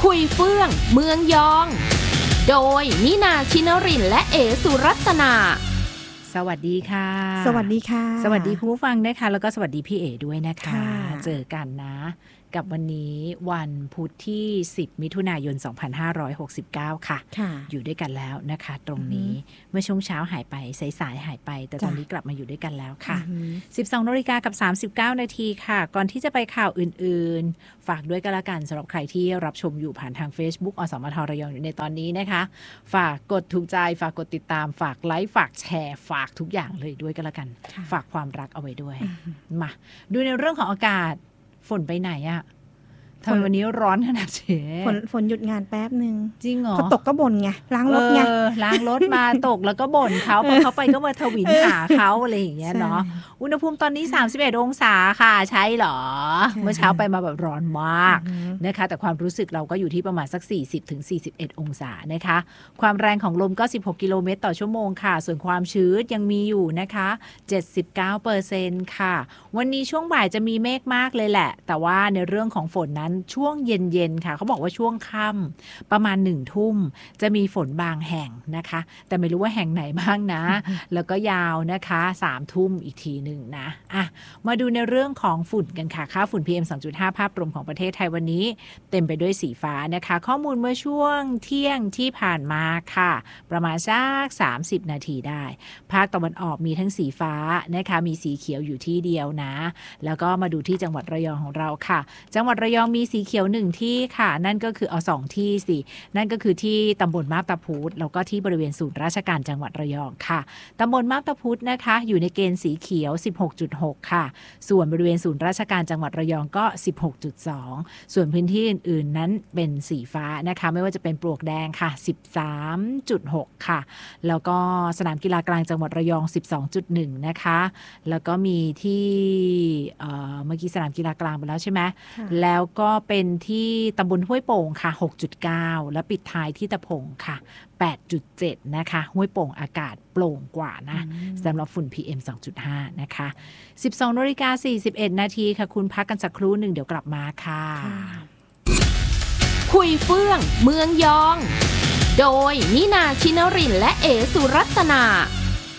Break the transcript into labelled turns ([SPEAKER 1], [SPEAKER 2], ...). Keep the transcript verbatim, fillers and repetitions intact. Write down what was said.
[SPEAKER 1] คุยเฟื่องเมืองยองโดยนินาชินรินทร์และเอสุรัตนา
[SPEAKER 2] สวัสดีค่ะ
[SPEAKER 3] สวัสดีค่ะ
[SPEAKER 2] สวัสดีคุณผู้ฟังนะคะแล้วก็สวัสดีพี่เอด้วยนะคะเจอกันนะกับวันนี้วันพุธที่สิบมิถุนายนสองพันห้าร้อยหกสิบเก้าค่ะอยู่ด้วยกันแล้วนะคะตรงนี้เมื่อช่วงเช้าหายไปสายๆหายไปแต่ตอนนี้กลับมาอยู่ด้วยกันแล้วค่ะ สิบสองนาฬิกากับสามสิบเก้านาทีค่ะก่อนที่จะไปข่าวอื่นๆฝากด้วยกันละกันสำหรับใครที่รับชมอยู่ผ่านทาง Facebook อสมทระยองอยู่ในตอนนี้นะคะฝากกดถูกใจฝากกดติดตามฝากไลค์ฝากแชร์ฝากทุกอย่างเลยด้วยกันละกันฝากความรักเอาไว้ด้วยมาดูในเรื่องของอากาศฝนไปไหนอะทำไมวันนี้ร้อนขนาดนี้
[SPEAKER 3] ฝนฝนหยุดงานแป๊บนึง
[SPEAKER 2] จริงเหรอ
[SPEAKER 3] พอตกก็บ่นไงล้างรถไง
[SPEAKER 2] ล้างรถมาตกแล้วก็บ่นเขาพอเขาไปก็มาทวินหาเขาอะไรอย่างเงี้ยเนาะอุณหภูมิตอนนี้สามสิบเอ็ดองศาค่ะใช่เหรอเมื่อเช้าไปมาแบบร้อนมากนะคะแต่ความรู้สึกเราก็อยู่ที่ประมาณสัก สี่สิบถึงสี่สิบเอ็ด องศานะคะความแรงของลมก็สิบหกกิโลเมตรต่อชั่วโมงค่ะส่วนความชื้นยังมีอยู่นะคะ เจ็ดสิบเก้าเปอร์เซ็นต์ ค่ะวันนี้ช่วงบ่ายจะมีเมฆมากเลยแหละแต่ว่าในเรื่องของฝนนั้นช่วงเย็นๆค่ะเขาบอกว่าช่วงค่ำประมาณหนึ่งทุ่มจะมีฝนบางแห่งนะคะแต่ไม่รู้ว่าแห่งไหนบ้างนะ แล้วก็ยาวนะคะสามทุ่มอีกทีหนึ่งนะอ่ะมาดูในเรื่องของฝุ่นกันค่ะค่าฝุ่น พี เอ็ม สองจุดห้า ภาพรวมของประเทศไทยวันนี้เต็มไปด้วยสีฟ้านะคะข้อมูลเมื่อช่วงเที่ยงที่ผ่านมาค่ะประมาณสักสามสิบนาทีได้ภาคตะวันออกมีทั้งสีฟ้านะคะมีสีเขียวอยู่ที่เดียวนะแล้วก็มาดูที่จังหวัดระยองของเราค่ะจังหวัดระยองมีสีเขียวหนึ่งที่ค่ะนั่นก็คือเอาสองที่สินั่นก็คือที่ตำบลมาบตาพุธแล้วก็ที่บริเวณศูนย์ราชการจังหวัดระยองค่ะตำบลมาบตาพุธนะคะอยู่ในเกณฑ์สีเขียว สิบหกจุดหก ค่ะส่วนบริเวณศูนย์ราชการจังหวัดระยองก็ สิบหกจุดสอง ส่วนพื้นที่อื่นๆนั้นเป็นสีฟ้านะคะไม่ว่าจะเป็นปลวกแดงค่ะ สิบสามจุดหก ค่ะแล้วก็สนามกีฬากลางจังหวัดระยอง สิบสองจุดหนึ่ง นะคะแล้วก็มีที่เอ่อเมื่อกี้สนามกีฬากลางไปแล้วใช่ไหมแล้วก็เป็นที่ตำบลห้วยโป่งค่ะ หกจุดเก้า และปิดท้ายที่ตะพงค่ะ แปดจุดเจ็ด นะคะห้วยโป่งอากาศโปร่งกว่านะสำหรับฝุ่น พี เอ็ม สองจุดห้า นะคะ สิบสองนาฬิกาสี่สิบเอ็ดนาทีค่ะคุณพักกันสักครู่หนึ่งเดี๋ยวกลับมาค่ะ
[SPEAKER 1] คุยเฟื่องเมืองยองโดยนินาชินรินทร์และเอสุรัตนา